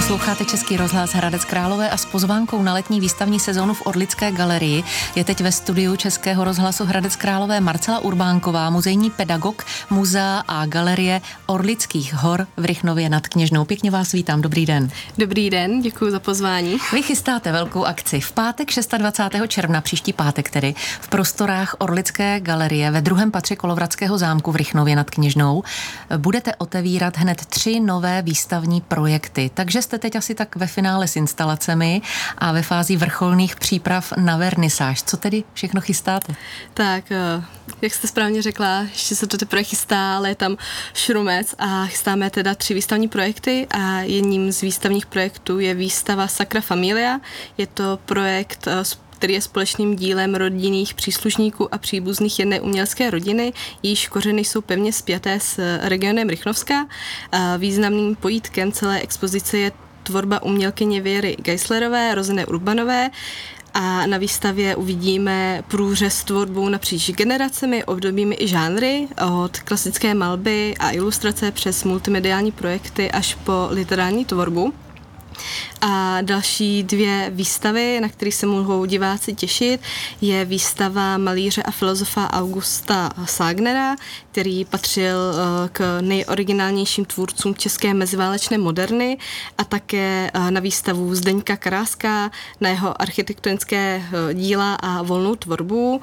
Posloucháte Český rozhlas Hradec Králové a s pozvánkou na letní výstavní sezónu v Orlické galerii je teď ve studiu Českého rozhlasu Hradec Králové Marcela Urbánková, muzejní pedagog Muzea a galerie Orlických hor v Rychnově nad Kněžnou. Pěkně vás vítám, dobrý den. Dobrý den, děkuji za pozvání. Vy chystáte velkou akci v pátek 26. června, příští pátek tedy, v prostorách Orlické galerie ve druhém patře Kolovratského zámku v Rychnově nad Kněžnou. Budete otevírat hned 3 nové výstavní projekty, takže jste teď asi tak ve finále s instalacemi a ve fázi vrcholných příprav na vernisáž. Co tedy všechno chystáte? Tak, jak jste správně řekla, ještě se to teprve chystá, ale je tam šrumec a chystáme teda 3 výstavní projekty a jedním z výstavních projektů je výstava Sacra Familia. Je to projekt, který je společným dílem rodinných příslušníků a příbuzných jedné umělecké rodiny, jejíž kořeny jsou pevně spjaté s regionem Rychnovska. Významným pojítkem celé expozice je tvorba umělkyně Věry Geislerové, Rozene Urbanové, a na výstavě uvidíme průřez tvorbou napříč generacemi, obdobími i žánry, od klasické malby a ilustrace přes multimediální projekty až po literární tvorbu. A další 2 výstavy, na které se mohou diváci těšit, je výstava malíře a filozofa Augusta Sagnera, který patřil k nejoriginálnějším tvůrcům české meziválečné moderny, a také na výstavu Zdeňka Karáska na jeho architektonické díla a volnou tvorbu,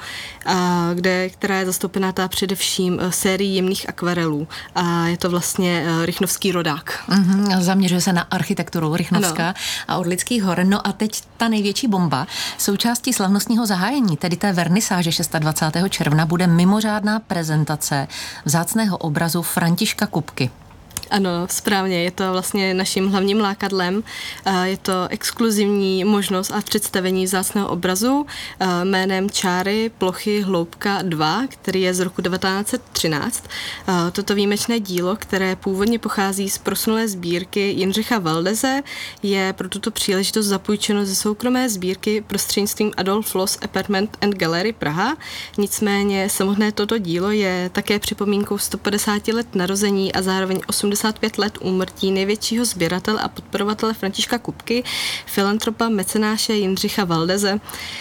která je zastoupená především sérií jemných akvarelů. A je to vlastně rychnovský rodák. Zaměřuje se na architekturu Rychnovska a Orlických hor. No a teď ta největší bomba. Součástí slavnostního zahájení, tedy té vernisáže 26. června, bude mimořádná prezentace vzácného obrazu Františka Kupky. Ano, správně, je to vlastně naším hlavním lákadlem. Je to exkluzivní možnost a představení vzácného obrazu jménem Čáry plochy hloubka 2, který je z roku 1913. Toto výjimečné dílo, které původně pochází z proslulé sbírky Jindřicha Valdeze, je pro tuto příležitost zapůjčeno ze soukromé sbírky prostřednictvím Adolf Loos Apartment and Gallery Praha. Nicméně samotné toto dílo je také připomínkou 150 let narození a zároveň 85 let úmrtí největšího sběratele a podporovatele Františka Kupky, filantropa mecenáše Jindřicha Valdeze.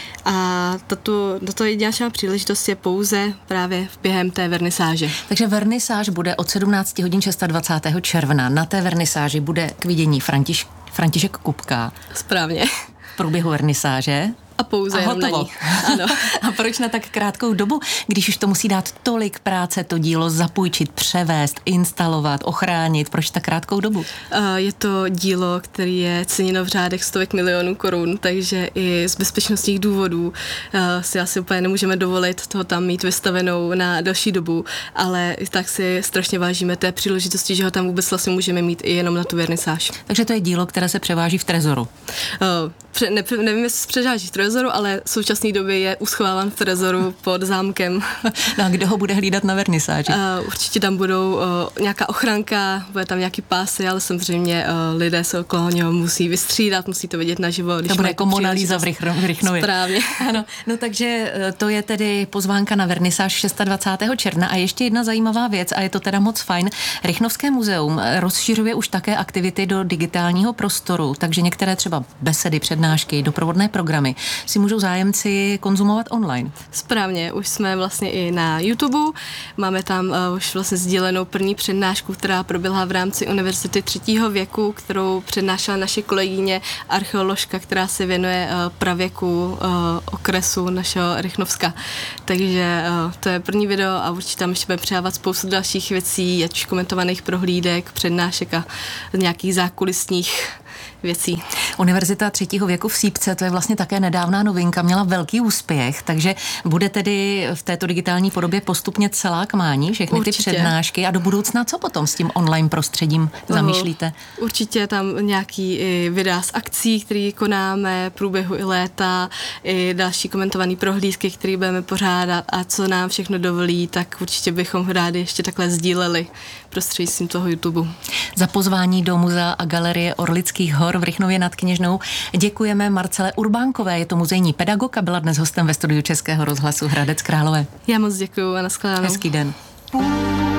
A tato jedinečná příležitost je pouze právě během té vernisáže. Takže vernisáž bude od 17 hodin 26. června. Na té vernisáži bude k vidění František Kupka. Správně. V průběhu vernisáže. A pouze jenom na ní. Ano. A proč na tak krátkou dobu, když už to musí dát tolik práce, to dílo zapůjčit, převést, instalovat, ochránit? Proč tak krátkou dobu? Je to dílo, které je ceněno v řádech stovek milionů korun, takže i z bezpečnostních důvodů si asi úplně nemůžeme dovolit toho tam mít vystavenou na další dobu, ale i tak si strašně vážíme té příležitosti, že ho tam vůbec vlastně můžeme mít i jenom na tu vernisáž. Takže to je dílo, které se převáží v trezoru. Nevím, jestli se převáží v trezoru, ale v současné době je uschováván v trezoru pod zámkem. No a kdo ho bude hlídat na vernisáži? Určitě tam budou nějaká ochranka, bude tam nějaký pásy, ale samozřejmě lidé se okolo něho musí vystřídat, musí to vidět naživo. To bude jako Mona Lisa v Rychnově. Správně. Ano, no takže to je tedy pozvánka na vernisáž 26. června a ještě jedna zajímavá věc a je to teda moc fajn. Rychnovské muzeum rozšiřuje už také aktivity do digitálního prostoru, takže některé třeba besedy, přednášky, doprovodné programy si můžou zájemci konzumovat online. Správně, už jsme vlastně i na YouTube, máme tam už vlastně sdílenou první přednášku, která proběhla v rámci Univerzity 3. věku, kterou přednášela naše kolegyně archeoložka, která se věnuje pravěku okresu našeho Rychnovska. Takže to je první video a určitě tam ještě budeme přidávat spoustu dalších věcí, ať už komentovaných prohlídek, přednášek a nějakých zákulisních věcí. Univerzita 3. věku v Sípce, to je vlastně také nedávná novinka, měla velký úspěch, takže bude tedy v této digitální podobě postupně celá k mání, všechny ty přednášky a do budoucna co potom s tím online prostředím zamýšlíte? Určitě tam nějaký videa z akcí, které konáme, průběhu i léta, i další komentované prohlídky, které budeme pořádat a co nám všechno dovolí, tak určitě bychom rádi ještě takhle sdíleli prostřednictvím toho YouTube. Za pozvání do Muzea a galerie Orlických hor v Rychnově nad Kněžnou děkujeme Marcele Urbánkové, je to muzejní pedagog a byla dnes hostem ve studiu Českého rozhlasu Hradec Králové. Já moc děkuju a nashledanou. Hezký den.